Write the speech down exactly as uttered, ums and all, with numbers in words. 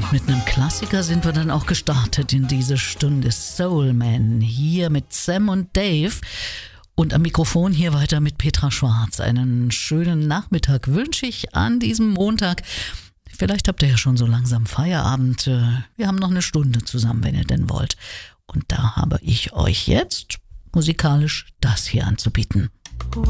Mit einem Klassiker sind wir dann auch gestartet in diese Stunde. Soul Man hier mit Sam und Dave. Und am Mikrofon hier weiter mit Petra Schwarz. Einen schönen Nachmittag wünsche ich an diesem Montag. Vielleicht habt ihr ja schon so langsam Feierabend. Wir haben noch eine Stunde zusammen, wenn ihr denn wollt. Und da habe ich euch jetzt musikalisch das hier anzubieten.